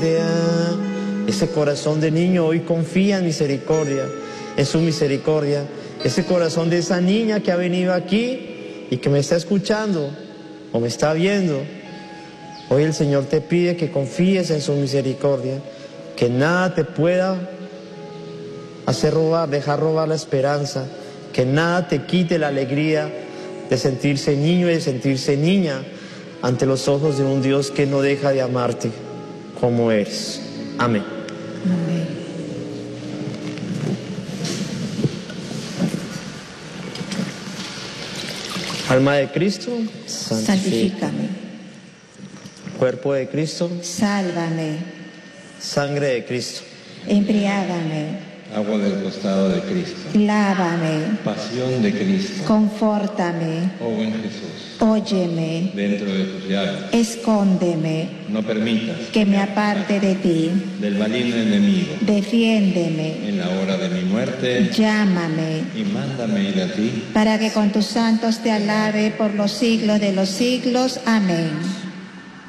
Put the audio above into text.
Ese corazón de niño hoy confía en misericordia, en su misericordia. Ese corazón de esa niña que ha venido aquí y que me está escuchando o me está viendo. Hoy el Señor te pide que confíes en su misericordia, que nada te pueda hacer robar, dejar robar la esperanza, que nada te quite la alegría de sentirse niño y de sentirse niña ante los ojos de un Dios que no deja de amarte como eres. Amén. Amén. Alma de Cristo, Santifícame. Cuerpo de Cristo, Sálvame. sangre de Cristo, Embriágame. Agua del costado de Cristo. Lávame. Pasión de Cristo. Confórtame. Oh buen Jesús, Óyeme. dentro de tus llagas, Escóndeme. no permitas Que me aparte de ti. del maligno enemigo. Defiéndeme. En la hora de mi muerte, Llámame. y mándame ir a ti. Para que con tus santos te alabe por los siglos de los siglos. Amén.